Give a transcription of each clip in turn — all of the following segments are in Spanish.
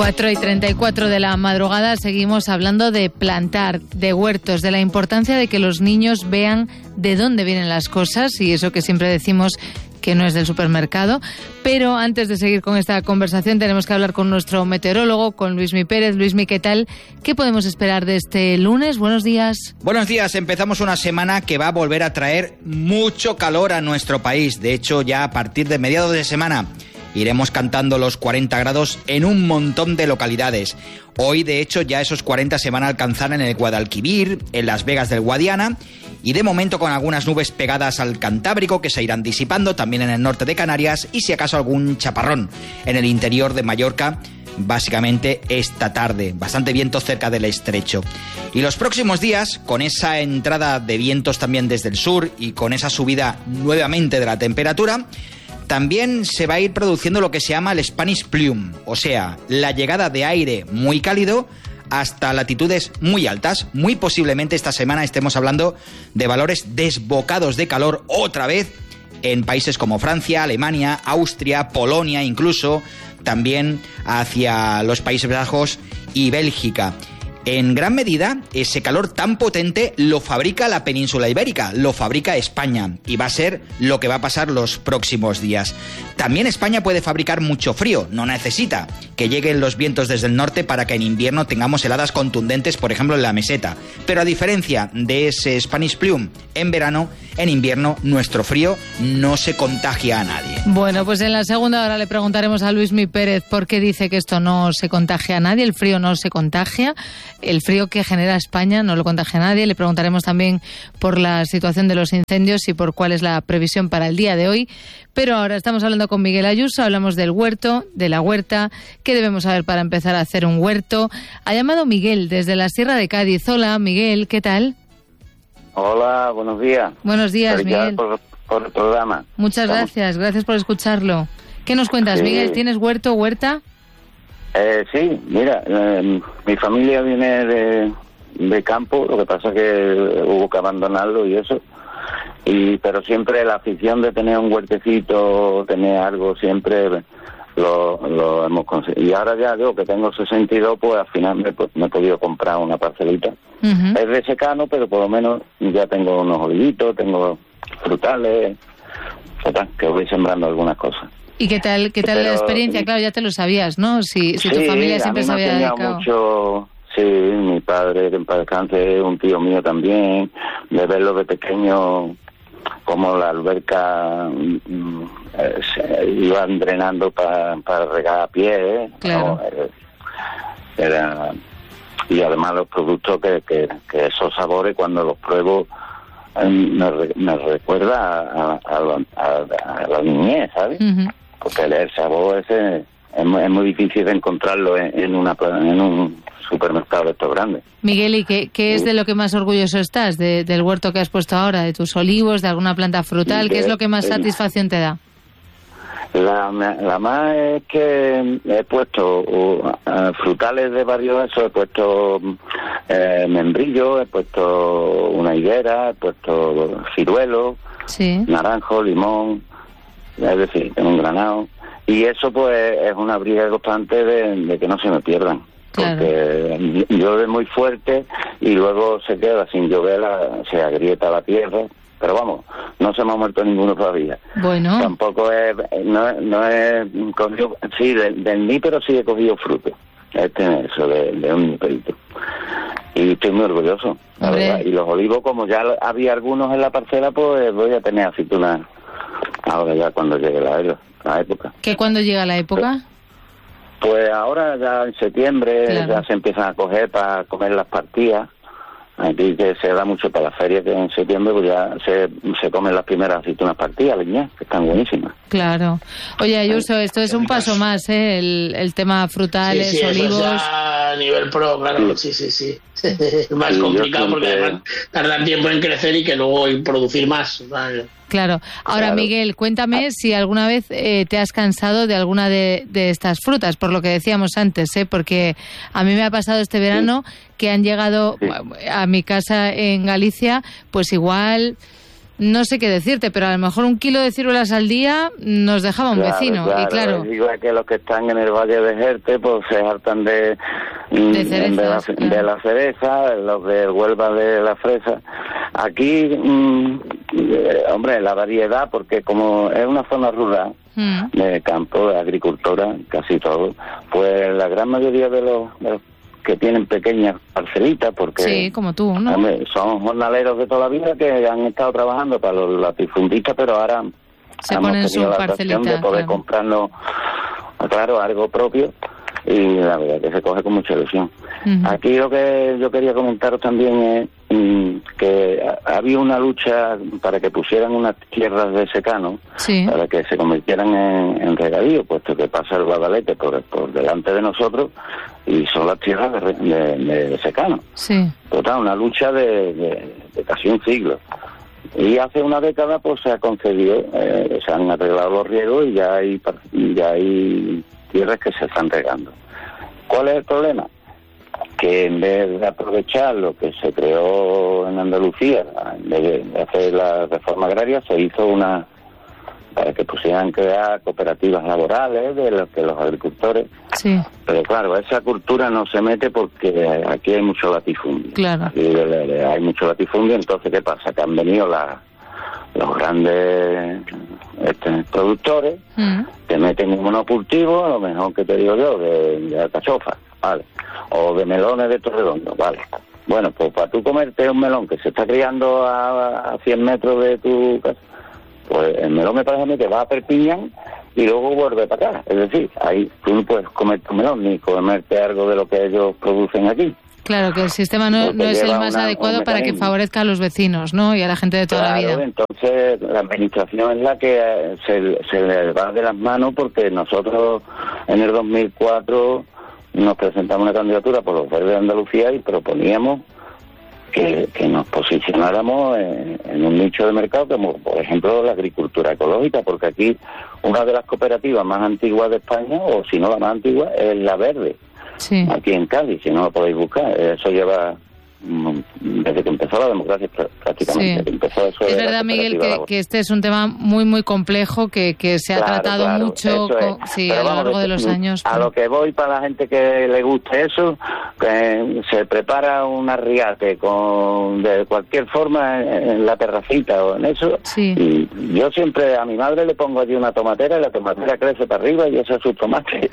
4:34 de la madrugada, seguimos hablando de plantar, de huertos, de la importancia de que los niños vean de dónde vienen las cosas, y eso que siempre decimos que no es del supermercado. Pero antes de seguir con esta conversación tenemos que hablar con nuestro meteorólogo, con Luismi Pérez. Luismi, ¿qué tal? ¿Qué podemos esperar de este lunes? Buenos días. Buenos días. Empezamos una semana que va a volver a traer mucho calor a nuestro país. De hecho, ya a partir de mediados de semana iremos cantando los 40 grados en un montón de localidades. Hoy, de hecho, ya esos 40 se van a alcanzar en el Guadalquivir, en Las Vegas del Guadiana, y de momento con algunas nubes pegadas al Cantábrico que se irán disipando, también en el norte de Canarias, y si acaso algún chaparrón en el interior de Mallorca, básicamente esta tarde. Bastante viento cerca del estrecho. Y los próximos días, con esa entrada de vientos también desde el sur y con esa subida nuevamente de la temperatura, también se va a ir produciendo lo que se llama el Spanish Plume, o sea, la llegada de aire muy cálido hasta latitudes muy altas. Muy posiblemente esta semana estemos hablando de valores desbocados de calor otra vez en países como Francia, Alemania, Austria, Polonia incluso, también hacia los Países Bajos y Bélgica. En gran medida, ese calor tan potente lo fabrica la península ibérica, lo fabrica España, y va a ser lo que va a pasar los próximos días. También España puede fabricar mucho frío, no necesita que lleguen los vientos desde el norte para que en invierno tengamos heladas contundentes, por ejemplo en la meseta. Pero a diferencia de ese Spanish Plume en verano, en invierno nuestro frío no se contagia a nadie. Bueno, pues en la segunda hora le preguntaremos a Luismi Pérez por qué dice que esto no se contagia a nadie, el frío no se contagia. El frío que genera España no lo contagia a nadie. Le preguntaremos también por la situación de los incendios y por cuál es la previsión para el día de hoy. Pero ahora estamos hablando con Miguel Ayuso, hablamos del huerto, de la huerta, qué debemos saber para empezar a hacer un huerto. Ha llamado Miguel desde la Sierra de Cádiz. Hola, Miguel, ¿qué tal? Hola, buenos días. Buenos días, Miguel. Por el programa. Muchas gracias por escucharlo. ¿Qué nos cuentas, sí. Miguel? ¿Tienes huerto, huerta? Sí, mira, mi familia viene de campo, lo que pasa es que hubo que abandonarlo y eso, pero siempre la afición de tener un huertecito, tener algo, siempre lo hemos conseguido. Y ahora ya yo que tengo 62, pues al final me he podido comprar una parcelita. Uh-huh. Es de secano, pero por lo menos ya tengo unos olivitos, tengo frutales, que voy sembrando algunas cosas. ¿Y qué tal la experiencia? Claro, ya te lo sabías, ¿no? Si tu familia siempre se había dedicado. Mucho, sí, mi padre, que en paz descanse, un tío mío también, de verlo de pequeño, como la alberca se iban drenando para regar a pie, claro. ¿no? Y además los productos que esos sabores, cuando los pruebo, me recuerda a la niñez, ¿sabes? Uh-huh. Porque el sabor ese es muy difícil de encontrarlo en un supermercado de estos grandes. Miguel, ¿y qué es de lo que más orgulloso estás? ¿Del huerto que has puesto ahora? ¿De tus olivos? ¿De alguna planta frutal? ¿Qué es lo que más satisfacción te da? La más es que he puesto frutales de varios esos, he puesto membrillo, he puesto una higuera, he puesto ciruelo, sí, naranjo, limón, es decir, tengo un granado, y eso pues es una briga constante de que no se me pierdan. Claro. Porque llueve muy fuerte y luego se queda sin llover, se agrieta la tierra. Pero vamos, no se me ha muerto ninguno todavía. Bueno. Tampoco no he cogido, sí, del nípero sí he cogido fruto. Eso de un níperito. Y estoy muy orgulloso, la verdad. Y los olivos, como ya había algunos en la parcela, pues voy a tener aceitunas ahora ya cuando llegue la época. ¿Qué cuándo llega la época? Pues ahora ya en septiembre, claro, ya se empiezan a coger para comer las partías. Aquí que se da mucho para la feria, que en septiembre pues ya se comen las primeras aceitunas partidas, leñas, que están buenísimas. Claro. Oye, Ayuso, esto es un paso más, ¿eh? El tema frutales, sí, olivos... Eso ya a nivel pro, claro, sí. Es más complicado porque además tardan tiempo en crecer y que luego en producir más, ¿vale? Claro. Ahora, claro, Miguel, cuéntame si alguna vez te has cansado de alguna de estas frutas, por lo que decíamos antes, porque a mí me ha pasado este verano que han llegado a mi casa en Galicia, pues igual no sé qué decirte, pero a lo mejor 1 kilo de ciruelas al día nos dejaba un vecino. Claro, y claro, digo que los que están en el Valle de Jerte pues se hartan de la cereza, los de Huelva de la fresa. Aquí, hombre, la variedad, porque como es una zona rural, de campo, de agricultura, casi todo, pues la gran mayoría de los que tienen pequeñas parcelitas, porque sí, como tú, ¿no? Hombre, son jornaleros de toda la vida que han estado trabajando para los latifundistas, pero ahora se hemos ponen tenido su la parcelita, ocasión de poder comprarnos, claro, algo propio, y la verdad que se coge con mucha ilusión. Aquí lo que yo quería comentaros también es que había una lucha para que pusieran unas tierras de secano, para que se convirtieran en regadío, puesto que pasa el Guadalete por delante de nosotros y son las tierras de secano. Total, una lucha de casi un siglo. Y hace una década pues se ha concedido, se han arreglado los riegos y ya hay tierras que se están regando. ¿Cuál es el problema? Que en vez de aprovechar lo que se creó en Andalucía, en vez de hacer la reforma agraria, se hizo para que pusieran crear cooperativas laborales de los agricultores. Pero claro, esa cultura no se mete porque aquí hay mucho latifundio. Aquí hay mucho latifundio, entonces ¿qué pasa? Que han venido los grandes productores, te meten un monocultivo, a lo mejor que te digo yo, de alcachofa, ¿vale? O de melones de Torredondo, ¿vale? Bueno, pues para tú comerte un melón que se está criando a 100 metros de tu casa, pues el melón me parece a mí que va a Perpiñán y luego vuelve para acá. Es decir, ahí tú no puedes comer tu melón ni comerte algo de lo que ellos producen aquí. Clale que el sistema no es el más adecuado para que favorezca a los vecinos, ¿no? Y a la gente de toda la vida. Entonces la administración es la que se le va de las manos, porque nosotros en el 2004 nos presentamos una candidatura por los Verdes de Andalucía y proponíamos que nos posicionáramos en un nicho de mercado como, por ejemplo, la agricultura ecológica, porque aquí una de las cooperativas más antiguas de España, o si no la más antigua, es La Verde. Aquí en Cádiz, si no lo podéis buscar. Eso lleva desde que empezó la democracia prácticamente. Empezó eso es verdad, Miguel, que este es un tema muy, muy complejo que se ha tratado mucho a lo largo de los años. A lo que voy, para la gente que le guste eso, que se prepara un arriate de cualquier forma en la terracita o en eso. Y yo siempre a mi madre le pongo allí una tomatera y la tomatera crece para arriba y ese es su tomate.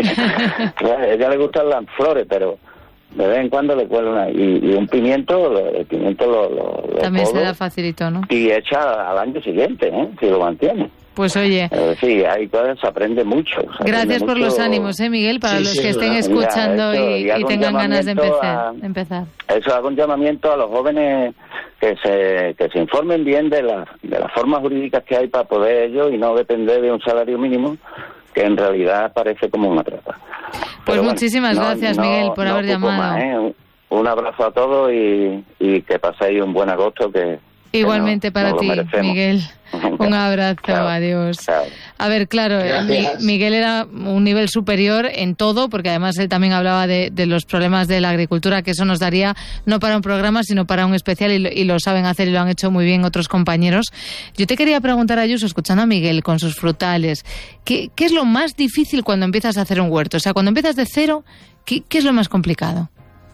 A ella le gustan las flores, pero de vez en cuando le cuelo y un pimiento, el pimiento lo también se da facilito, ¿no? Y echa al año siguiente, si lo mantiene. Pues oye, sí, hay cosas, se aprende mucho. Gracias por los ánimos, Miguel, para los que estén escuchando y tengan ganas de empezar. Eso, hago un llamamiento a los jóvenes que se informen bien de las formas jurídicas que hay para poder ellos y no depender de un salario mínimo, que en realidad parece como una trampa. Pues muchísimas gracias, Miguel, por haber llamado. Un abrazo a todos y que paséis un buen agosto. Igualmente para ti, Miguel. Un abrazo, chao. Adiós. Chao. A ver, claro, Miguel era un nivel superior en todo, porque además él también hablaba de los problemas de la agricultura, que eso nos daría no para un programa, sino para un especial, y lo saben hacer y lo han hecho muy bien otros compañeros. Yo te quería preguntar, Ayuso, escuchando a Miguel con sus frutales, ¿qué es lo más difícil cuando empiezas a hacer un huerto? O sea, cuando empiezas de cero, ¿qué es lo más complicado?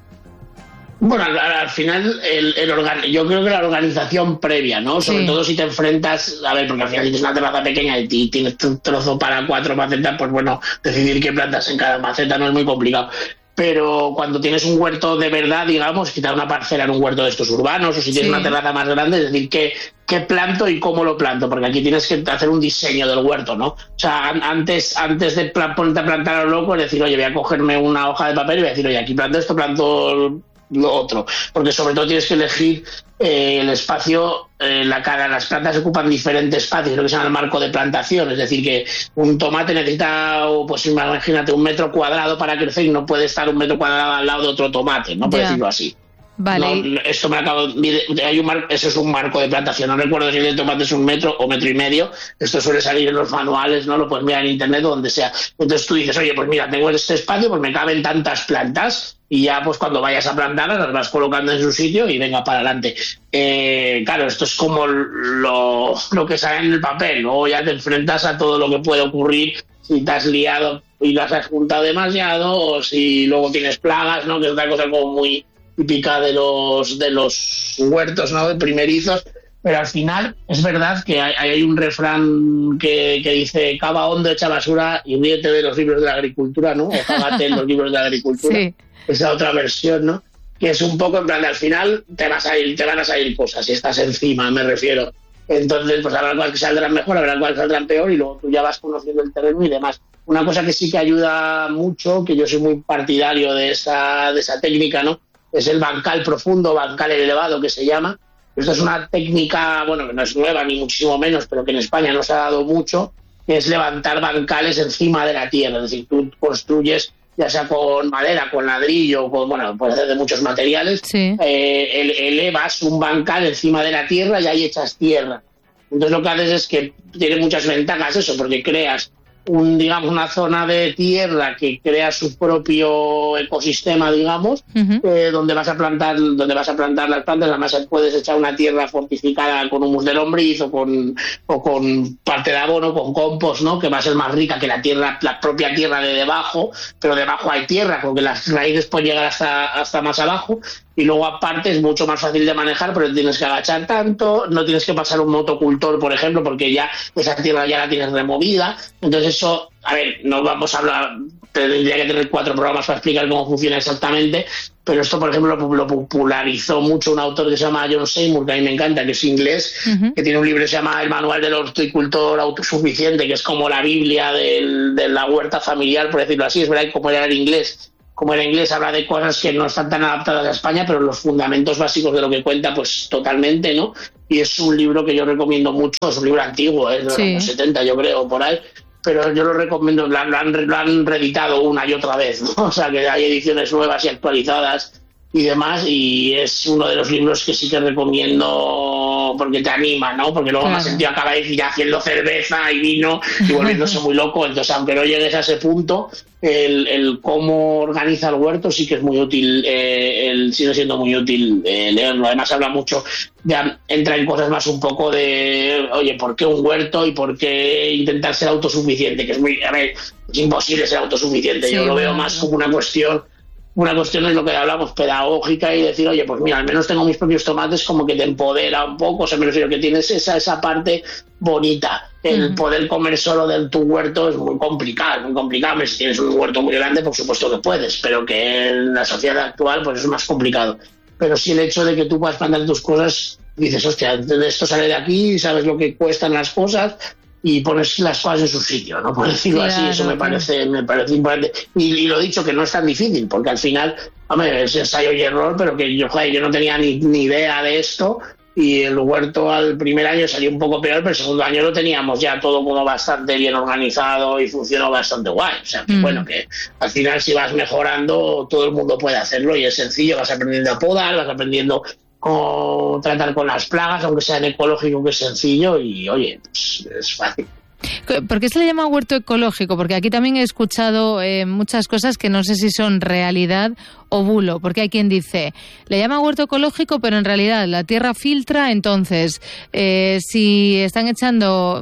Bueno, al final yo creo que la organización previa, ¿no? Sobre todo si te enfrentas, porque al final tienes una terraza pequeña y tienes un trozo para 4 macetas, pues bueno, decidir qué plantas en cada maceta no es muy complicado. Pero cuando tienes un huerto de verdad, digamos, quitar una parcela en un huerto de estos urbanos, o si tienes una terraza más grande, es decir, qué planto y cómo lo planto, porque aquí tienes que hacer un diseño del huerto, ¿no? O sea, antes de ponerte a plantar a lo loco, es decir, oye, voy a cogerme una hoja de papel y voy a decir, oye, aquí planto esto, planto lo otro, porque sobre todo tienes que elegir el espacio, las plantas ocupan diferentes espacios, lo que se llama el marco de plantación, es decir, que un tomate necesita, pues imagínate, 1 metro cuadrado para crecer y no puede estar 1 metro cuadrado al lado de otro tomate, no puedo decirlo así. Vale. No, esto me acabo eso es un marco de plantación. No recuerdo si el de tomate es 1 metro o 1,5 metros. Esto suele salir en los manuales, ¿no? Lo puedes mirar en internet o donde sea. Entonces tú dices, oye, pues mira, tengo este espacio, pues me caben tantas plantas y ya pues cuando vayas a plantarlas las vas colocando en su sitio y venga para adelante. Claro, esto es como lo que sale en el papel. Luego ya te enfrentas a todo lo que puede ocurrir si te has liado y las has juntado demasiado o si luego tienes plagas, ¿no? Que es otra cosa como muy típica de los huertos, ¿no? De primerizos, pero al final es verdad que hay un refrán que dice cava hondo, echa basura y ríete de los libros de la agricultura, ¿no? O cágate en los libros de la agricultura. Sí. Esa otra versión, ¿no? Que es un poco en plan de al final te van a salir cosas si estás encima, me refiero. Entonces, pues habrá cual que saldrán mejor, habrá cual que saldrán peor y luego tú ya vas conociendo el terreno y demás. Una cosa que sí que ayuda mucho, que yo soy muy partidario de esa técnica, ¿no? Es el bancal profundo, bancal elevado, que se llama. Esto es una técnica, bueno, que no es nueva ni muchísimo menos, pero que en España no se ha dado mucho, que es levantar bancales encima de la tierra. Es decir, tú construyes, ya sea con madera, con ladrillo, bueno, puede ser de muchos materiales, sí. Elevas un bancal encima de la tierra y ahí echas tierra. Entonces lo que haces es que tiene muchas ventajas eso, porque creas una zona de tierra que crea su propio ecosistema, digamos, donde vas a plantar las plantas. Además puedes echar una tierra fortificada con humus de lombriz o con parte de abono, con compost, ¿no? Que va a ser más rica que la propia tierra de debajo, pero debajo hay tierra, porque las raíces pueden llegar hasta más abajo. Y luego aparte es mucho más fácil de manejar, pero tienes que agachar tanto, no tienes que pasar un motocultor, por ejemplo, porque ya esa tierra ya la tienes removida. Entonces eso, a ver, no vamos a hablar, tendría que tener 4 programas para explicar cómo funciona exactamente, pero esto, por ejemplo, lo popularizó mucho un autor que se llama John Seymour, que a mí me encanta, que es inglés, que tiene un libro que se llama El Manual del Horticultor Autosuficiente, que es como la Biblia de la huerta familiar, por decirlo así. Es verdad que como era en inglés habla de cosas que no están tan adaptadas a España, pero los fundamentos básicos de lo que cuenta, pues totalmente, ¿no? Y es un libro que yo recomiendo mucho, es un libro antiguo, de los años 70, yo creo, por ahí, pero yo lo recomiendo, lo han reeditado una y otra vez, ¿no? O sea, que hay ediciones nuevas y actualizadas y demás, y es uno de los libros que sí que recomiendo porque te anima, ¿no? Porque luego me ha sentido acaba de ir haciendo cerveza y vino y volviéndose muy loco. Entonces, aunque no llegues a ese punto, el cómo organiza el huerto sí que es muy útil, sigue siendo muy útil leerlo. Además habla mucho, ya entra en cosas más un poco de, oye, ¿por qué un huerto y por qué intentar ser autosuficiente? Que es es imposible ser autosuficiente. Sí, yo lo veo más como una cuestión es lo que hablamos, pedagógica, y decir, oye, pues mira, al menos tengo mis propios tomates, como que te empodera un poco. O sea, me refiero que tienes esa parte bonita. El poder comer solo de tu huerto es muy complicado. Si tienes un huerto muy grande, por supuesto que puedes, pero que en la sociedad actual pues es más complicado. Pero sí el hecho de que tú puedas plantar tus cosas, dices, hostia, esto sale de aquí, sabes lo que cuestan las cosas, y pones las cosas en su sitio, ¿no? Por decirlo así, eso me parece importante. Y lo dicho, que no es tan difícil, porque al final, hombre, es ensayo y error, pero que yo no tenía ni idea de esto, y el huerto al primer año salió un poco peor, pero el segundo año lo teníamos ya todo como bastante bien organizado y funcionó bastante guay. O sea, que bueno, que al final si vas mejorando, todo el mundo puede hacerlo y es sencillo, vas aprendiendo a podar, vas aprendiendo o tratar con las plagas, aunque sea en ecológico, que es sencillo y, oye, pues es fácil. ¿Por qué se le llama huerto ecológico? Porque aquí también he escuchado muchas cosas que no sé si son realidad o bulo, porque hay quien dice, le llama huerto ecológico, pero en realidad la tierra filtra, entonces si están echando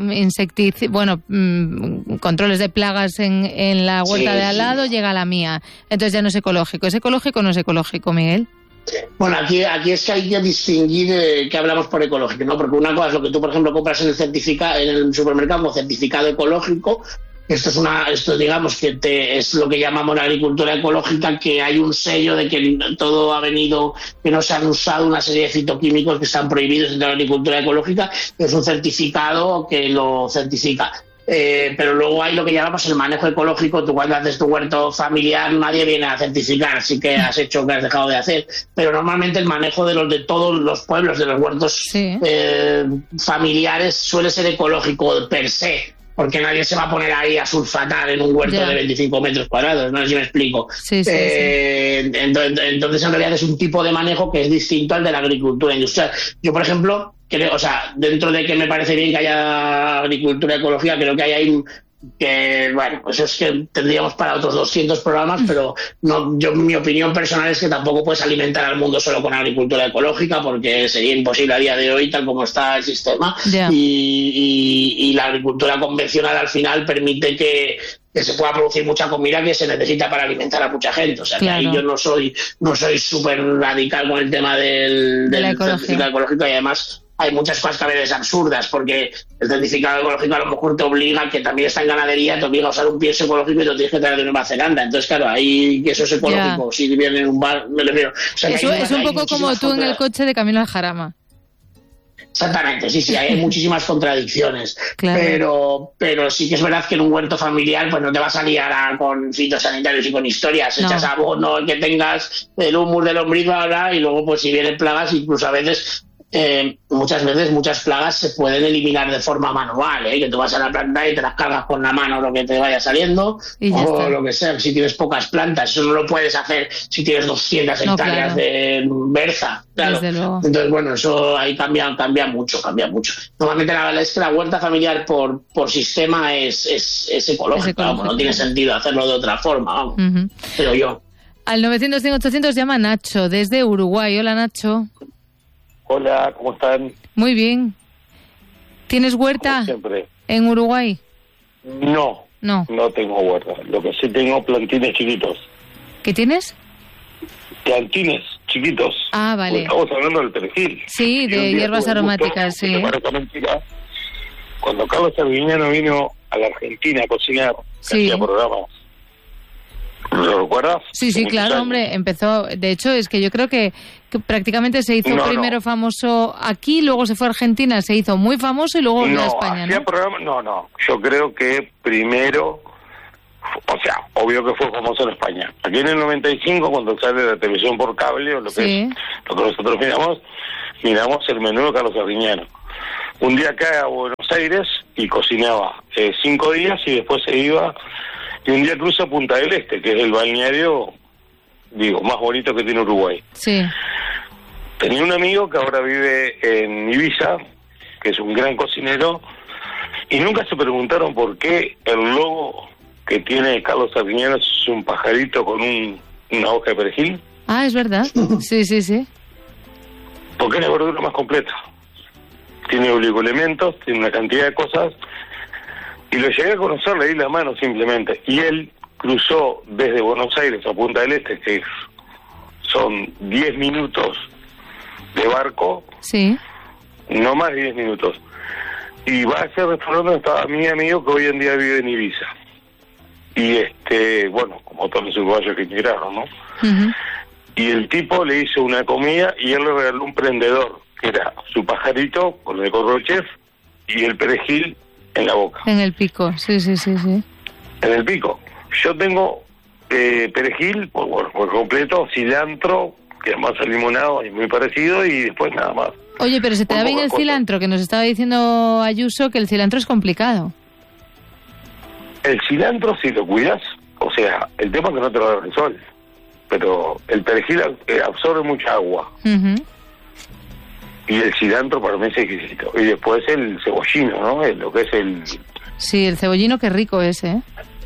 controles de plagas en la huerta de al lado, llega a la mía, entonces ya no es ecológico. ¿Es ecológico o no es ecológico, Miguel? Bueno, aquí es que hay que distinguir que hablamos por ecológico, ¿no? Porque una cosa es lo que tú, por ejemplo, compras en el supermercado como certificado ecológico. Esto digamos que es lo que llamamos la agricultura ecológica, que hay un sello de que todo ha venido, que no se han usado una serie de fitoquímicos que están prohibidos en la agricultura ecológica. Es un certificado que lo certifica. Pero luego hay lo que llamamos el manejo ecológico. Tú cuando haces tu huerto familiar nadie viene a certificar sí que has hecho o que has dejado de hacer, pero normalmente el manejo de todos los pueblos, de los huertos familiares, suele ser ecológico per se. porque nadie se va a poner ahí a sulfatar en un huerto de 25 metros cuadrados, no sé si me explico. Sí. Entonces, en realidad es un tipo de manejo que es distinto al de la agricultura industrial. Yo, por ejemplo, creo, o sea, dentro de que me parece bien que haya agricultura ecológica, creo que hay ahí que, bueno, pues es que tendríamos para otros 200 programas, pero no, mi opinión personal es que tampoco puedes alimentar al mundo solo con agricultura ecológica, porque sería imposible a día de hoy, tal como está el sistema, y la agricultura convencional al final permite que se pueda producir mucha comida que se necesita para alimentar a mucha gente. O sea, que ahí yo no soy súper radical con el tema del certificado ecológico, y además hay muchas cosas que a veces absurdas, porque el certificado ecológico a lo mejor te obliga, que también está en ganadería, te obliga a usar un pienso ecológico y lo tienes que traer de Nueva Zelanda. Entonces, claro, ahí que eso es ecológico, si viene en un bar, me refiero. O sea, eso es un poco como tú en el coche de camino al Jarama. Exactamente, sí, hay muchísimas contradicciones, claro. pero sí que es verdad que en un huerto familiar pues no te vas a liar con fitosanitarios y con historias, echas abono, que tengas el humus del lombriz, y luego pues si vienen plagas, incluso a veces muchas veces muchas plagas se pueden eliminar de forma manual, que tú vas a la planta y te las cargas con la mano lo que te vaya saliendo, o lo que sea, si tienes pocas plantas. Eso no lo puedes hacer si tienes 200 hectáreas de berza, claro. Entonces, bueno, eso ahí cambia mucho. Normalmente es que la huerta familiar por sistema es ecológica, vamos, no tiene sentido hacerlo de otra forma, vamos, pero yo. Al 900-100-800 llama Nacho, desde Uruguay. Hola, Nacho. Hola, ¿cómo están? Muy bien. ¿Tienes huerta en Uruguay? No tengo huerta. Lo que sí tengo, plantines chiquitos. ¿Qué tienes? Plantines chiquitos. Ah, vale. Estamos hablando del perejil. Sí, de hierbas aromáticas, sí. Cuando Carlos Arguiñano vino a la Argentina a cocinar, hacía programas. ¿Lo recuerdas? Sí, claro, hombre, empezó, de hecho, es que yo creo que prácticamente se hizo primero famoso aquí, luego se fue a Argentina, se hizo muy famoso y luego volvió a España, ¿no? Yo creo que primero, o sea, obvio que fue famoso en España. Aquí en el 95, cuando sale la televisión por cable, o lo que nosotros miramos el menú de Carlos Arguiñano. Un día acá a Buenos Aires y cocinaba 5 días y después se iba. Y un día cruza Punta del Este, que es el balneario, más bonito que tiene Uruguay. Sí. Tenía un amigo que ahora vive en Ibiza, que es un gran cocinero, y nunca se preguntaron por qué el logo que tiene Carlos Arguiñano es un pajarito con una hoja de perejil. Ah, es verdad. Sí. Porque es la verdura más completa. Tiene oligoelementos, tiene una cantidad de cosas. Y lo llegué a conocer, le di la mano simplemente. Y él cruzó desde Buenos Aires a Punta del Este, que son 10 minutos de barco. Sí. No más de 10 minutos. Y va a ese restaurante donde estaba mi amigo, que hoy en día vive en Ibiza. Y como todos los uruguayos que emigraron, ¿no? Uh-huh. Y el tipo le hizo una comida y él le regaló un prendedor, que era su pajarito con el gorro chef y el perejil en la boca. En el pico, sí. En el pico. Yo tengo perejil por completo, cilantro, que es más limonado y muy parecido, y después nada más. Oye, pero se te da bien el cilantro, que nos estaba diciendo Ayuso que el cilantro es complicado. El cilantro, si lo cuidas, o sea, el tema es que no te lo da el sol, pero el perejil absorbe mucha agua. Uh-huh. Y el cilantro para mí es exquisito. Y después el cebollino, ¿no? Lo que es el... Sí, el cebollino, qué rico es, ¿eh?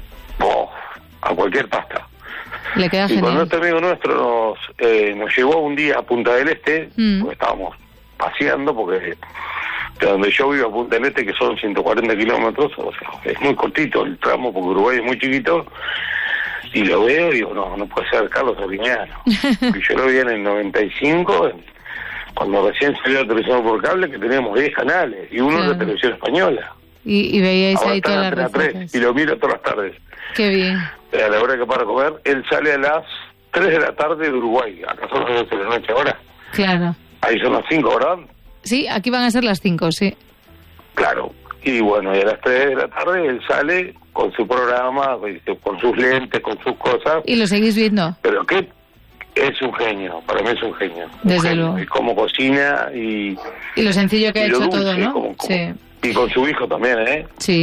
A cualquier pasta. Le queda genial. Cuando este amigo nuestro nos llevó un día a Punta del Este, porque estábamos paseando, porque de donde yo vivo a Punta del Este, que son 140 kilómetros, o sea, es muy cortito el tramo, porque Uruguay es muy chiquito, y lo veo y digo, no puede ser Carlos Arguiñano. Y yo lo vi en el 95... cuando recién salió la televisión por cable, que teníamos 10 canales, y uno de la televisión española. Y veíais ahora ahí todas las recetas. Y lo miro todas las tardes. Qué bien. A la hora que para comer, él sale a las 3 de la tarde de Uruguay. Acá son las 12 de la noche ahora. Claro. Ahí son las 5, ¿verdad? Sí, aquí van a ser las 5, sí. Claro. Y bueno, y a las 3 de la tarde él sale con su programa, con sus lentes, con sus cosas. ¿Y lo seguís viendo? Pero qué... Es un genio, para mí es un genio. Desde luego. Y cómo cocina y... Y lo sencillo que ha hecho dulce, todo, ¿no? Sí. Y con su hijo también, ¿eh? Sí.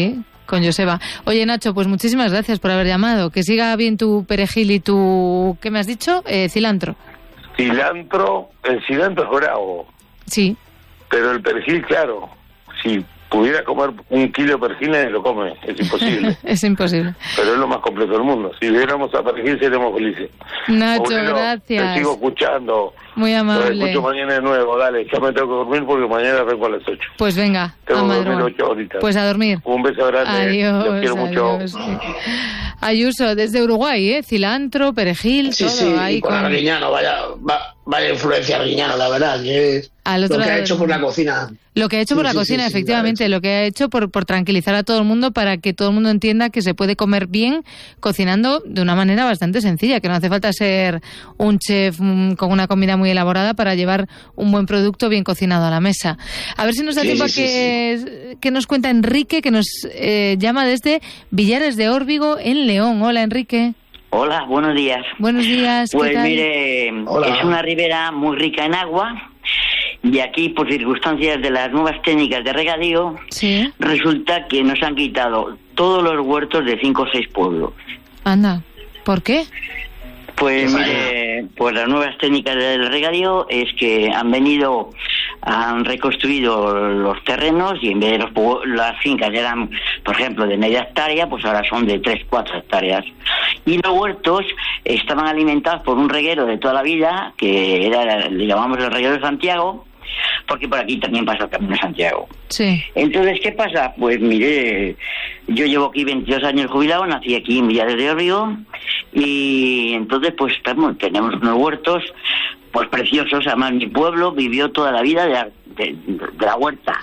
con Joseba. Oye, Nacho, pues muchísimas gracias por haber llamado. Que siga bien tu perejil y tu... ¿Qué me has dicho? Cilantro. Cilantro, el cilantro es bravo. Sí. Pero el perejil, claro, si pudiera comer 1 kilo de perejil, nadie lo come, es imposible. Es imposible. Pero es lo más completo del mundo. Si viéramos a perejil, seremos felices. Nacho, Paulino, gracias. Te sigo escuchando. Muy amable. Lo escucho mañana de nuevo, dale. Ya me tengo que dormir porque mañana arranco a las 8. Pues venga, tengo que dormir 8 horitas. Pues a dormir. Un beso grande. Adiós. Los quiero adiós. mucho. Ayuso, desde Uruguay, cilantro, perejil, sí, todo sí, ahí con Arguiñano, vaya influencia Arguiñano, la verdad, que es lo que ha hecho por la cocina. Lo que ha hecho por la cocina, efectivamente, lo que ha hecho por tranquilizar a todo el mundo, para que todo el mundo entienda que se puede comer bien cocinando de una manera bastante sencilla, que no hace falta ser un chef con una comida muy elaborada para llevar un buen producto bien cocinado a la mesa. A ver si nos da tiempo a que nos cuenta Enrique, que nos llama desde Villares de Órbigo, en León. Hola, Enrique. Hola, buenos días. Buenos días. ¿Qué pues tal? Mire, Hola. Es una ribera muy rica en agua y aquí, por circunstancias de las nuevas técnicas de regadío, Sí. resulta que nos han quitado todos los huertos de 5 o 6 pueblos. Anda, ¿por qué? Pues mire, pues las nuevas técnicas del regadío es que han reconstruido los terrenos y en vez de las fincas eran, por ejemplo, de media hectárea, pues ahora son de 3-4 hectáreas. Y los huertos estaban alimentados por un reguero de toda la vida, que le llamamos el reguero de Santiago, porque por aquí también pasa el Camino de Santiago. Sí. Entonces, ¿qué pasa? Pues mire, yo llevo aquí 22 años jubilado, nací aquí en Villares de Órbigo, y entonces pues tenemos unos huertos pues preciosos. Además, mi pueblo vivió toda la vida de la huerta.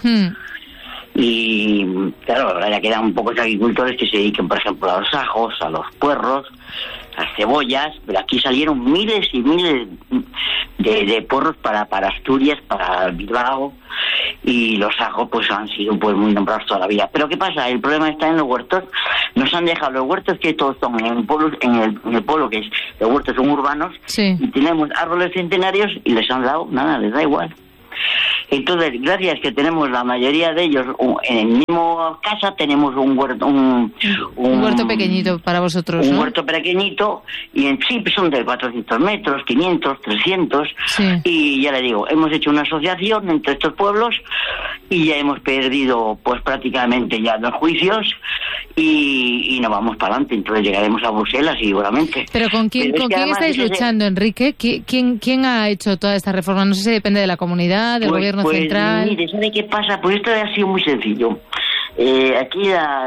Y claro, ahora ya quedan pocos agricultores que se dediquen, por ejemplo, a los ajos, a los puerros, a las cebollas, pero aquí salieron miles y miles de puerros para Asturias, para Bilbao, y los ajos pues han sido pues muy nombrados toda la vida. Pero ¿qué pasa? El problema está en los huertos. Nos han dejado los huertos, que todos son en el pueblo, que es los huertos son urbanos, Sí. y tenemos árboles centenarios y les han dado nada, les da igual. Entonces, gracias que tenemos la mayoría de ellos en el mismo casa, tenemos un huerto, un huerto pequeñito para vosotros, un ¿no? huerto pequeñito, y en sí son de 400 metros, 500, 300, Sí. y ya le digo, hemos hecho una asociación entre estos pueblos y ya hemos perdido pues prácticamente ya 2 juicios y no vamos para adelante. Entonces llegaremos a Bruselas seguramente. Pero ¿con quién estáis luchando, Enrique? ¿Quién ha hecho toda esta reforma? No sé si depende de la comunidad, del gobierno central. Mire, ¿sabe qué pasa? Pues esto ha sido muy sencillo. Aquí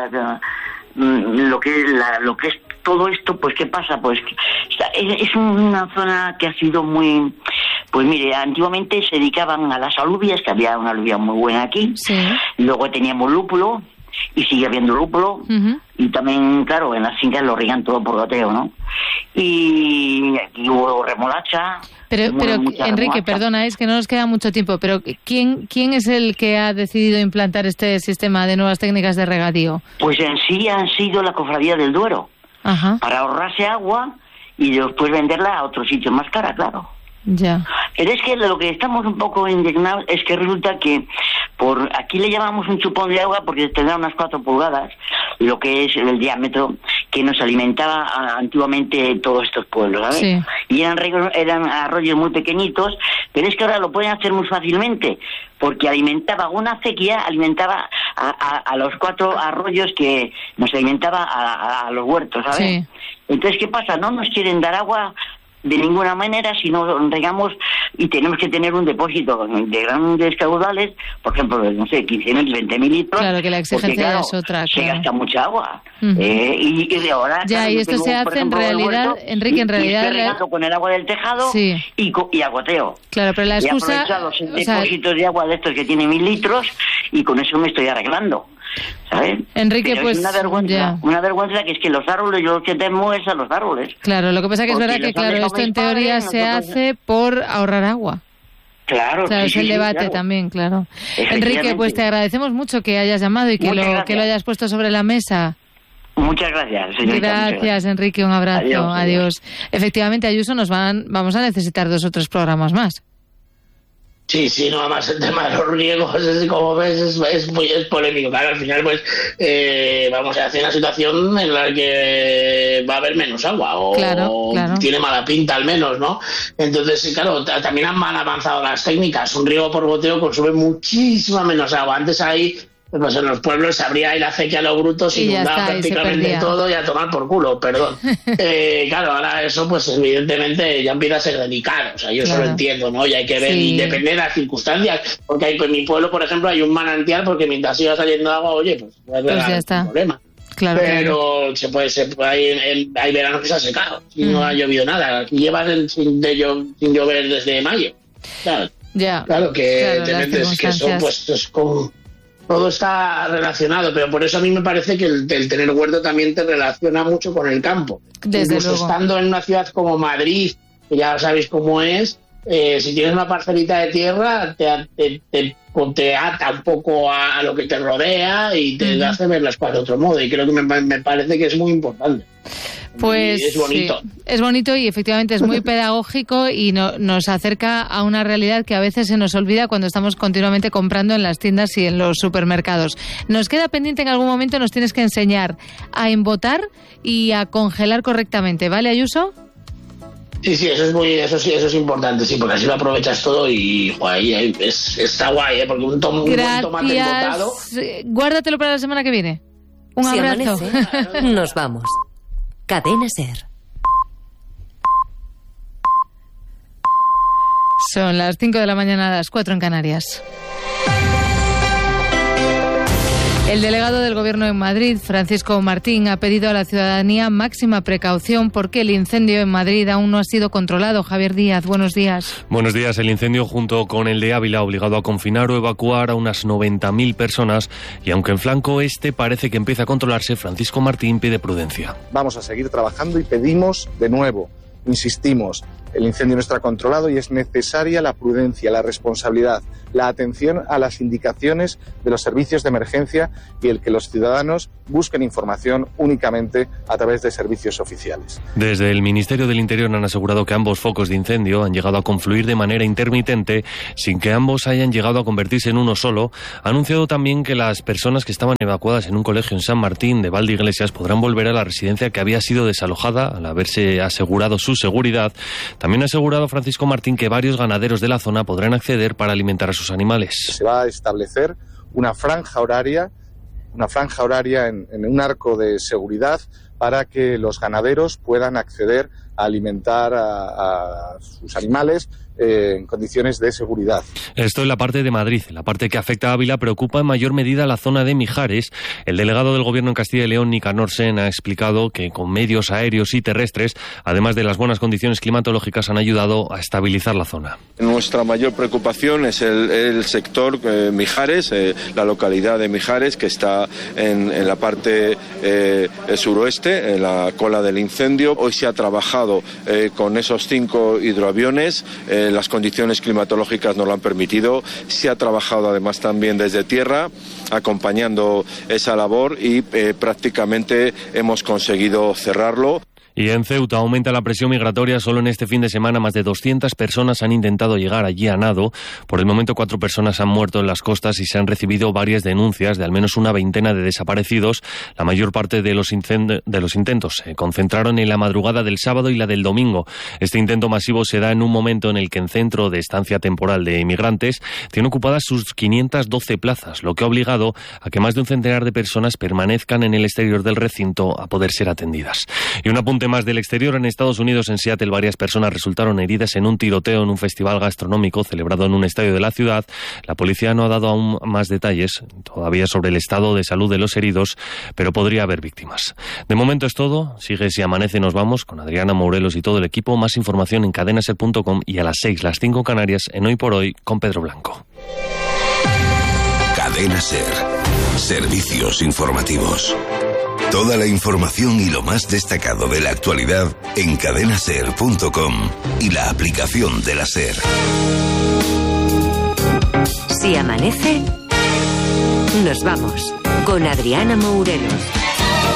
lo que es todo esto, pues ¿qué pasa? Pues es una zona que ha sido muy... Pues mire, antiguamente se dedicaban a las alubias, que había una alubia muy buena aquí. Sí. Luego teníamos lúpulo, y sigue habiendo lúpulo. Uh-huh. Y también, claro, en las fincas lo riegan todo por goteo, ¿no? Y aquí hubo remolacha. Pero Enrique, remolacha. Perdona, es que no nos queda mucho tiempo, pero ¿quién es el que ha decidido implantar este sistema de nuevas técnicas de regadío? Pues en sí han sido la Cofradía del Duero. Ajá. Para ahorrarse agua y después venderla a otro sitio más cara, claro. Ya. Pero es que lo que estamos un poco indignados es que resulta que por aquí le llamamos un chupón de agua porque tendrá unas 4 pulgadas, lo que es el diámetro que nos alimentaba antiguamente todos estos pueblos, ¿sabes? Sí. Y eran arroyos muy pequeñitos, pero es que ahora lo pueden hacer muy fácilmente porque alimentaba una acequia, alimentaba a los 4 arroyos que nos alimentaba a los huertos, ¿sabes? Sí. Entonces, ¿qué pasa? No nos quieren dar agua de ninguna manera si no regamos, y tenemos que tener un depósito de grandes caudales, por ejemplo, no sé, 15.000, 20.000 litros. Claro, que la exigencia porque, claro, es otra. Se claro. gasta mucha agua. Uh-huh. Y de ahora... Ya, claro, y esto se hace en realidad, Enrique, en realidad... Y estoy regando con el agua del tejado. Sí. y agoteo. Claro, pero la excusa... Y aprovechado los depósitos de agua de estos que tienen 1.000 litros, y con eso me estoy arreglando. ¿sabes? Enrique, pero pues es una vergüenza que es que los árboles, yo lo que temo es a los árboles. Claro, lo que pasa que es verdad que, claro, esto en teoría se hace por ahorrar agua. Claro, sí, es el debate claro. También, claro. Enrique, pues te agradecemos mucho que hayas llamado y que lo hayas puesto sobre la mesa. Muchas gracias, señorita. Gracias, Enrique, un abrazo. Adiós. Efectivamente, Ayuso, vamos a necesitar 2 o 3 programas más. Sí, no, además el tema de los riegos, como ves, es polémico. Claro, al final, pues, vamos a hacer una situación en la que va a haber menos agua, o claro. Tiene mala pinta al menos, ¿no? Entonces, claro, también han avanzado las técnicas. Un riego por goteo consume muchísima menos agua. Antes ahí, pues en los pueblos se abría ahí la acequia a los brutos y inundaba prácticamente todo y a tomar por culo, perdón. Claro, ahora eso pues evidentemente ya empieza a ser delicado, o sea, yo eso lo entiendo, ¿no? Y hay que ver, y depende de las circunstancias, porque hay, en mi pueblo, por ejemplo, hay un manantial porque mientras siga saliendo agua, oye, pues ya está. Problema. Claro, pero se puede hay veranos que se ha secado y no ha llovido nada. Aquí llevas sin llover desde mayo. Claro que eso pues es como... Todo está relacionado, pero por eso a mí me parece que el tener huerto también te relaciona mucho con el campo. Incluso estando en una ciudad como Madrid, que ya sabéis cómo es, si tienes una parcelita de tierra, te ata un poco a lo que te rodea y te hace ver las cosas de otro modo. Y creo que me parece que es muy importante. Pues es bonito. Sí, es bonito y efectivamente es muy pedagógico y nos acerca a una realidad que a veces se nos olvida cuando estamos continuamente comprando en las tiendas y en los supermercados. Nos queda pendiente, en algún momento nos tienes que enseñar a embotar y a congelar correctamente, ¿vale, Ayuso? Sí, eso es importante, sí, porque así lo aprovechas todo y joder, está guay, porque un buen tomate embotado. Guárdatelo para la semana que viene. Un abrazo. Amanece, nos vamos. Cadena SER. Son las 5 de la mañana, las 4 en Canarias. El delegado del Gobierno en Madrid, Francisco Martín, ha pedido a la ciudadanía máxima precaución porque el incendio en Madrid aún no ha sido controlado. Javier Díaz, buenos días. Buenos días. El incendio, junto con el de Ávila, ha obligado a confinar o evacuar a unas 90.000 personas y aunque en flanco este parece que empieza a controlarse, Francisco Martín pide prudencia. Vamos a seguir trabajando y pedimos de nuevo, insistimos, el incendio no está controlado y es necesaria la prudencia, la responsabilidad, la atención a las indicaciones de los servicios de emergencia y el que los ciudadanos busquen información únicamente a través de servicios oficiales. Desde el Ministerio del Interior han asegurado que ambos focos de incendio han llegado a confluir de manera intermitente sin que ambos hayan llegado a convertirse en uno solo. Ha anunciado también que las personas que estaban evacuadas en un colegio en San Martín de Valdeiglesias podrán volver a la residencia que había sido desalojada al haberse asegurado su seguridad. También ha asegurado Francisco Martín que varios ganaderos de la zona podrán acceder para alimentar a sus animales. Se va a establecer una franja horaria en un arco de seguridad para que los ganaderos puedan acceder a alimentar a sus animales en condiciones de seguridad. Esto en la parte de Madrid. La parte que afecta a Ávila preocupa en mayor medida la zona de Mijares. El delegado del Gobierno en Castilla y León, Nicanor Sen, ha explicado que con medios aéreos y terrestres, además de las buenas condiciones climatológicas, han ayudado a estabilizar la zona. Nuestra mayor preocupación es el sector Mijares, la localidad de Mijares, que está en la parte suroeste, en la cola del incendio. Hoy se ha trabajado con esos 5 hidroaviones. Las condiciones climatológicas nos lo han permitido. Se ha trabajado además también desde tierra, acompañando esa labor y prácticamente hemos conseguido cerrarlo. Y en Ceuta aumenta la presión migratoria. Solo en este fin de semana más de 200 personas han intentado llegar allí a nado. Por el momento 4 personas han muerto en las costas y se han recibido varias denuncias de al menos una veintena de desaparecidos. La mayor parte de los intentos se concentraron en la madrugada del sábado y la del domingo. Este intento masivo se da en un momento en el que el centro de estancia temporal de inmigrantes tiene ocupadas sus 512 plazas, lo que ha obligado a que más de un centenar de personas permanezcan en el exterior del recinto a poder ser atendidas. Y un apunte más del exterior. En Estados Unidos, en Seattle, varias personas resultaron heridas en un tiroteo en un festival gastronómico celebrado en un estadio de la ciudad. La policía no ha dado aún más detalles todavía sobre el estado de salud de los heridos, pero podría haber víctimas. De momento es todo. Sigue Si Amanece, nos vamos con Adriana Morelos y todo el equipo. Más información en cadenaser.com y a las 6, las 5 Canarias, en Hoy por Hoy con Pedro Blanco. Cadena SER. Servicios informativos. Toda la información y lo más destacado de la actualidad en cadenaser.com y la aplicación de la SER. Si amanece, nos vamos con Adriana Morelos.